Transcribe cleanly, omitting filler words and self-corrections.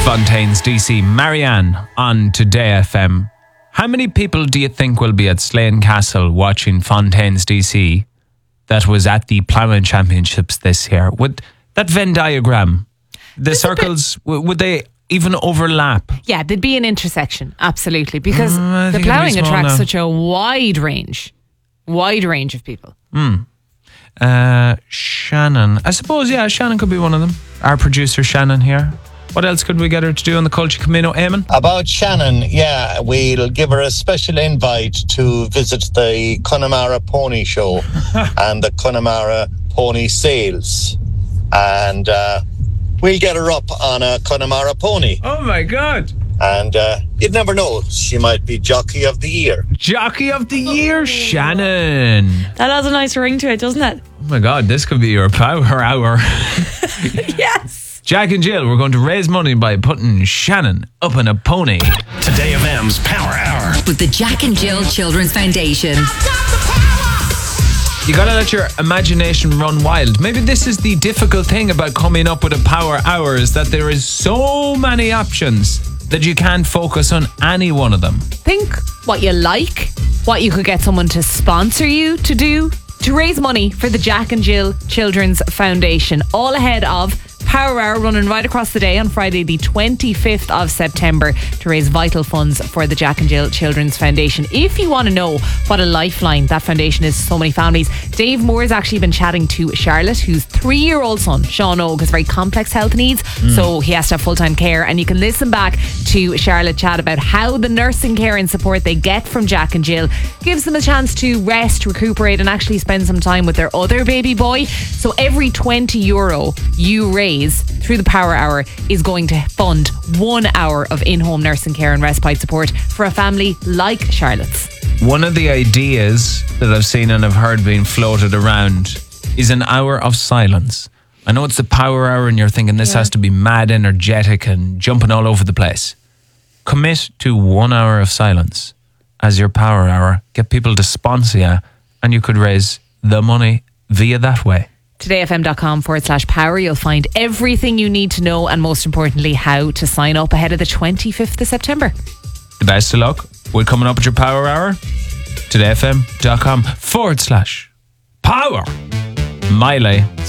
Fontaine's DC. Marianne on Today FM. How many people do you think will be at Slane Castle watching Fontaine's DC that was at the Ploughing Championships this year? Would that Venn diagram, the circles, would they even overlap? Yeah, there'd be an intersection, absolutely, because the ploughing attracts such a wide range of people. Shannon, I suppose, yeah, Shannon could be one of them. Our producer Shannon here. What else could we get her to do on the Culture Camino, Eamon? About Shannon, yeah, we'll give her a special invite to visit the Connemara Pony Show and the Connemara Pony Sales. And we'll get her up on a Connemara pony. Oh my God. And you'd never know, she might be Jockey of the Year. Jockey of the Year, Shannon. That has a nice ring to it, doesn't it? Oh my God, this could be your power hour. Yes. Jack and Jill, we're going to raise money by putting Shannon up on a pony. Today FM's Power Hour with the Jack and Jill Children's Foundation. You gotta let your imagination run wild. Maybe this is the difficult thing about coming up with a power hour, is that there is so many options that you can't focus on any one of them. Think what you like, what you could get someone to sponsor you to do, to raise money for the Jack and Jill Children's Foundation. All ahead of Power Hour, running right across the day on Friday the 25th of September to raise vital funds for the Jack and Jill Children's Foundation. If you want to know what a lifeline that foundation is to so many families, Dave Moore's actually been chatting to Charlotte, whose 3-year-old son, Sean Og, has very complex health needs, so he has to have full-time care. And you can listen back to Charlotte chat about how the nursing care and support they get from Jack and Jill gives them a chance to rest, recuperate, and actually spend some time with their other baby boy. So every €20 you raise through the Power Hour is going to fund 1 hour of in-home nursing care and respite support for a family like Charlotte's. One of the ideas that I've seen and I've heard being floated around is an hour of silence. I know it's the Power Hour and you're thinking this has to be mad energetic and jumping all over the place. Commit to 1 hour of silence as your Power Hour. Get people to sponsor you and you could raise the money via that way. todayfm.com/power. You'll find everything you need to know, and most importantly, how to sign up ahead of the 25th of September. The best of luck. We're coming up at your Power Hour. todayfm.com/power. Miley